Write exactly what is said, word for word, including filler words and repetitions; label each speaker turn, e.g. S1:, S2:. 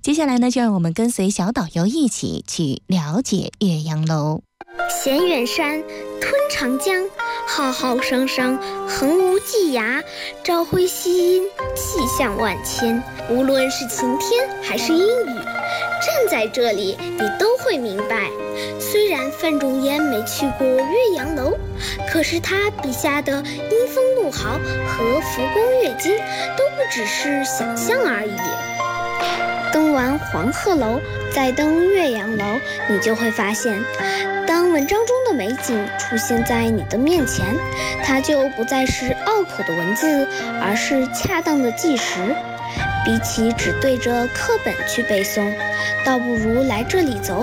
S1: 接下来呢，就让我们跟随小导游一起去了解岳阳楼。
S2: 衔远山，吞长江，浩浩汤汤，横无际涯，朝晖夕阴，气象万千。无论是晴天还是阴雨，站在这里你都会明白。虽然范仲淹没去过岳阳楼，可是他笔下的阴风怒号和浮光跃金都不只是想象而已。登完黄鹤楼，再登岳阳楼，你就会发现，当文章中的美景出现在你的面前，它就不再是拗口的文字，而是恰当的纪实。比起只对着课本去背诵，倒不如来这里走